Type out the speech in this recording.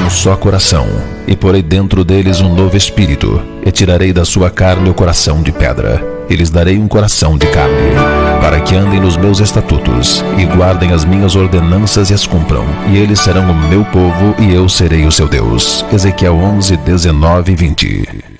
um só coração, e porei dentro deles um novo espírito, e tirarei da sua carne o coração de pedra, e lhes darei um coração de carne, para que andem nos meus estatutos, e guardem as minhas ordenanças e as cumpram, e eles serão o meu povo, e eu serei o seu Deus. Ezequiel 11, 19 e 20.